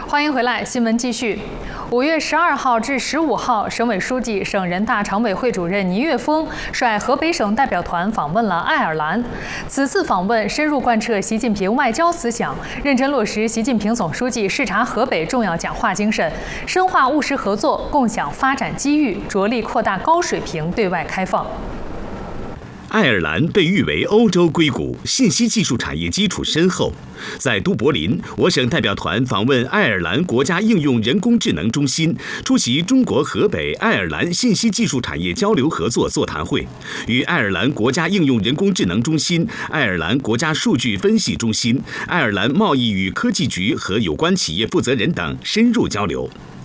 欢迎回来，新闻继续。5月12号至15号，省委书记、省人大常委会主任倪岳峰率河北省代表团访问了爱尔兰。此次访问深入贯彻习近平外交思想，认真落实习近平总书记视察河北重要讲话精神，深化务实合作，共享发展机遇，着力扩大高水平对外开放。 爱尔兰被誉为欧洲硅谷，信息技术产业基础深厚。在都柏林，我省代表团访问爱尔兰国家应用人工智能中心，出席中国河北爱尔兰信息技术产业交流合作座谈会，与爱尔兰国家应用人工智能中心、爱尔兰国家数据分析中心、爱尔兰贸易与科技局和有关企业负责人等深入交流。